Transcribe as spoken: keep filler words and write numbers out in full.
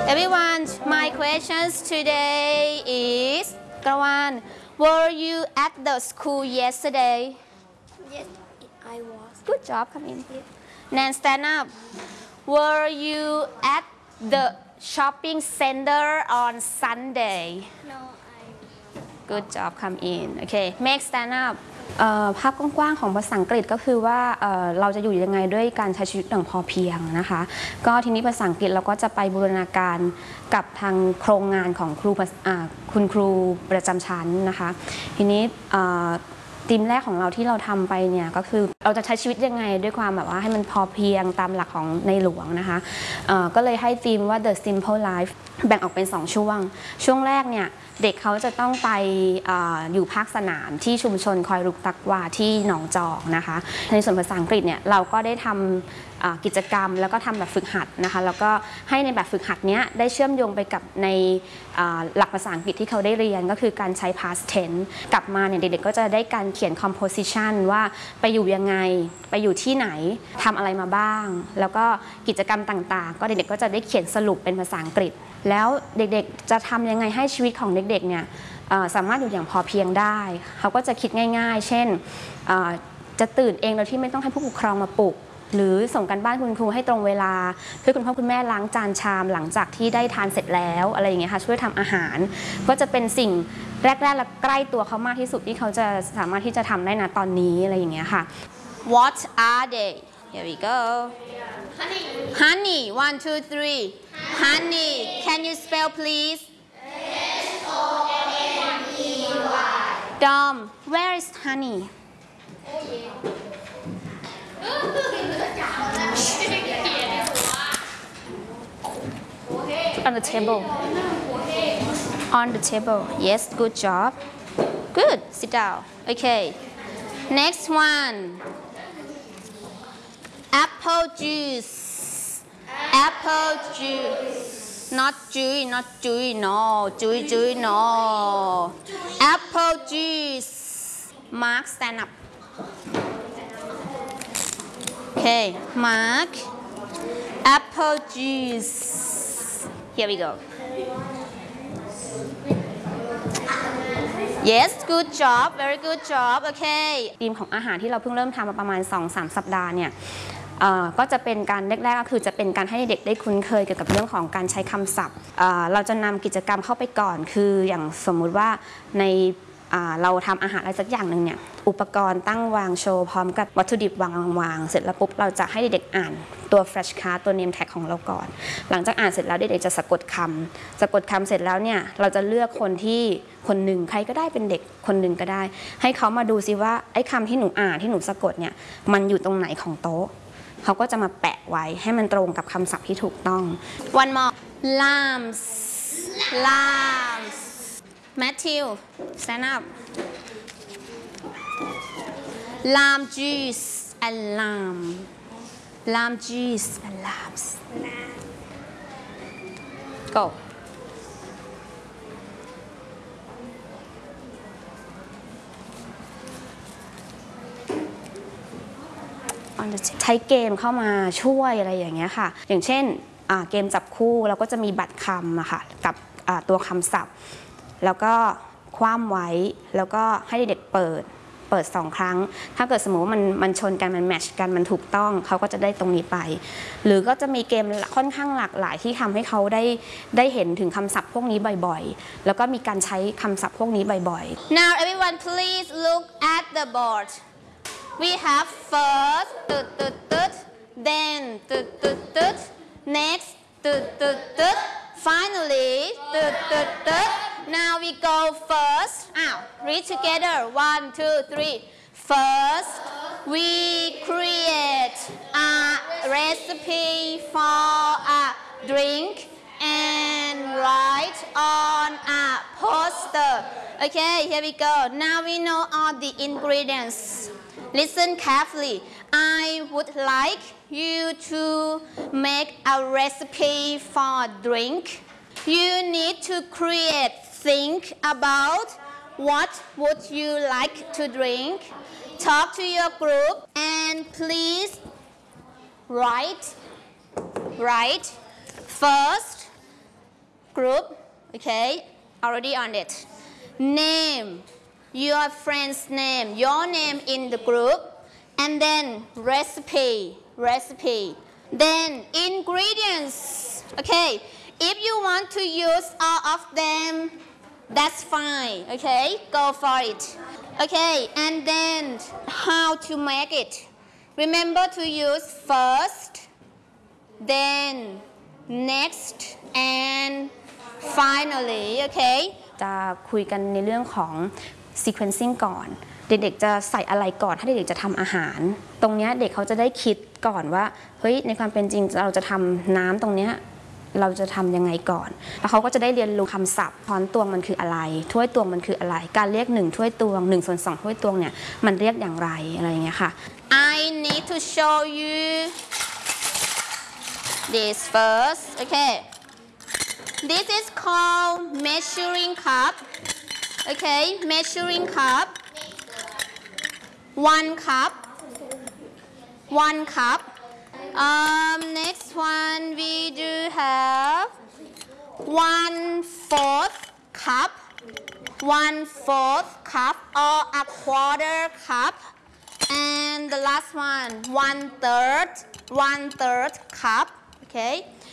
Everyone, my questions today is Karan, were you at the school yesterday? Yes, I was. Good job, come in. Nan, stand up. Were you at the shopping center on Sunday? No, I. Good job, come in. Okay, Meg, stand up. ภาพกว้างๆของภาษาอังกฤษก็คือว่าเ, เราจะอยู่ยังไงด้วยการใช้ชีวิตอย่างพอเพียงนะคะก็ทีนี้ภาษาอังกฤษเราก็จะไปบูรณาการกับทางโครงงานของครูคุณครูประจำชั้นนะคะทีนี้ธีมแรกของเราที่เราทำไปเนี่ยก็คือเราจะใช้ชีวิตยังไงด้วยความแบบว่าให้มันพอเพียงตามหลักของในหลวงนะคะก็เลยให้ธีมว่า The Simple Life แบ่งออกเป็นสองช่วงช่วงแรกเนี่ยเด็กเขาจะต้องไป อ, อยู่ภาคสนามที่ชุมชนคอยรุกตักวาที่หนองจอกนะคะในส่วนภาษาอังกฤษเนี่ยเราก็ได้ทำกิจกรรมแล้วก็ทำแบบฝึกหัดนะคะแล้วก็ให้ในแบบฝึกหัดนี้ได้เชื่อมโยงไปกับในหลักภาษาอังกฤษที่เขาได้เรียนก็คือการใช้ past tense กลับมาเนี่ยเด็กๆก็จะได้การเขียน composition ว่าไปอยู่ยังไงไปอยู่ที่ไหนทำอะไรมาบ้างแล้วก็กิจกรรมต่างๆก็เด็กๆก็จะได้เขียนสรุปเป็นภาษาอังกฤษแล้วเด็กๆจะทำยังไงให้ชีวิตของเด็กๆเนี่ยสามารถอยู่อย่างพอเพียงได้เขาก็จะคิดง่ายๆเช่นจะตื่นเองโดยที่ไม่ต้องให้ผู้ปกครองมาปลุกหรือส่งกันบ้านคุณครูให้ตรงเวลาเพื่อคุณพ่อคุณแม่ล้างจานชามหลังจากที่ได้ทานเสร็จแล้วอะไรอย่างเงี้ยค่ะช่วยทำอาหารก็จะเป็นสิ่งแรกๆและใกล้ตัวเขามากที่สุดที่เขาจะสามารถที่จะทำได้นะตอนนี้อะไรอย่างเงี้ยค่ะ What are they? Here we go. Honey. Honey. One, two, three. Honey. Can you spell please? S O N E Y. Dom. Where is honey? On the table. On the table. Yes, good job. Good. Sit down. Okay. Next one. Apple juice. Apple juice. Not juice, not juice, no. Juice, juice, no. Apple juice. Mark, stand up. Okay, Mark. Apple juice. Here we go. Yes, good job, very good job. Okay. ธีมของอาหารที่เราเพิ่งเริ่มทำมาประมาณ สองถึงสาม สัปดาห์เนี่ยก็จะเป็นการแรกๆก็คือจะเป็นการให้เด็กได้คุ้นเคยเกี่ยวกับเรื่องของการใช้คำศัพท์เราจะนำกิจกรรมเข้าไปก่อนคืออย่างสมมุติว่าในเราทำอาหารอะไรสักอย่างหนึ่งเนี่ยอุปกรณ์ตั้งวางโชว์พร้อมกับวัตถุดิบวางวางเสร็จแล้วปุ๊บเราจะให้เด็กๆอ่านตัว flash card ตัว name tag ของเราก่อนหลังจากอ่านเสร็จแล้วเด็กๆจะสะกดคำสะกดคำเสร็จแล้วเนี่ยเราจะเลือกคนที่คนหนึ่งใครก็ได้เป็นเด็กคนหนึ่งก็ได้ให้เขามาดูซิว่าไอ้คำที่หนูอ่านที่หนูสะกดเนี่ยมันอยู่ตรงไหนของโต๊ะเขาก็จะมาแปะไว้ให้มันตรงกับคำศัพท์ที่ถูกต้อง One more lambs lambs Matthew stand up lamb juice and lamb lamb juice and lambs goใช้เกมเข้ามาช่วยอะไรอย่างเงี้ยค่ะอย่างเช่นเกมจับคู่เราก็จะมีบัตรคำอะค่ะกับตัวคำศัพท์แล้วก็คว่ำไว้แล้วก็ให้เด็กเปิดเปิดสองครั้งถ้าเกิดสมมติว่ามันมันชนกันมันแมทช์กันมันถูกต้องเขาก็จะได้ตรงนี้ไปหรือก็จะมีเกมค่อนข้างหลากหลายที่ทำให้เขาได้ได้เห็นถึงคำศัพท์พวกนี้บ่อยๆแล้วก็มีการใช้คำศัพท์พวกนี้บ่อยๆ Now everyone please look at the board We have first, tut, tut, tut, then, tut, tut, tut, next, tut, tut, tut, finally, tut, tut, tut. Now we go first. Ow, read together. One, two, three. First, we create a recipe for a drink and write on a poster. Okay, here we go. Now we know all the ingredients. Listen carefully. I would like you to make a recipe for a drink. You need to create, think about what would you like to drink. Talk to your group and please write, write. First, group. Okay, already on it. Name your friend's name, your name in the group, and then recipe, recipe. Then ingredients. Okay, if you want to use all of them, that's fine. Okay, go for it. Okay, and then how to make it. Remember to use first, then next, and finally. Okay จะคุยกันในเรื่องของ sequencing ก่อน เด็กๆจะใส่อะไรก่อนถ้าเด็กๆจะทำอาหารตรงนี้เด็กเขาจะได้คิดก่อนว่าเฮ้ยในความเป็นจริงเราจะทำน้ำตรงนี้เราจะทำยังไงก่อนแล้วเขาก็จะได้เรียนรู้คำศัพท์ช้อนตวงมันคืออะไรถ้วยตวงมันคืออะไรการเรียกหนึ่งถ้วยตวงหนึ่งส่วนสองถ้วยตวงเนี่ยมันเรียกอย่างไรอะไรอย่างเงี้ยค่ะ I need to show you this first okay this is called measuring cup okay measuring cup one cup one cup um next one we do have one fourth cup one fourth cup or a quarter cup and the last one one third one third cup okay